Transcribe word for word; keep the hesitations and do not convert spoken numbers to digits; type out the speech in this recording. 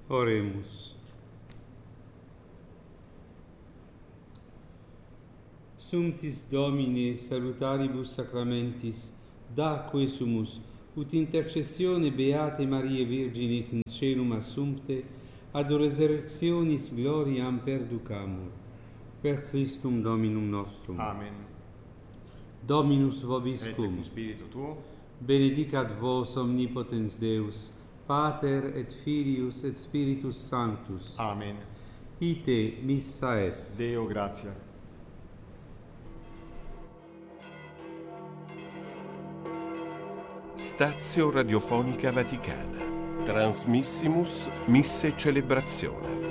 Oremus. Sumptis Domine salutaribus sacramentis, da quesumus, ut intercessione Beate Mariae Virginis in caelum assumpte, ad resurrectionis gloriam perducamur. Per Christum Dominum nostrum. Amen. Dominus Et vobiscum. cum spiritu tuo. Benedicat vos omnipotens Deus, Pater et Filius et Spiritus Sanctus. Amen. Ite missa est. Deo gratia. Stazio Radiofonica Vaticana. Transmissimus Misse Celebrazione.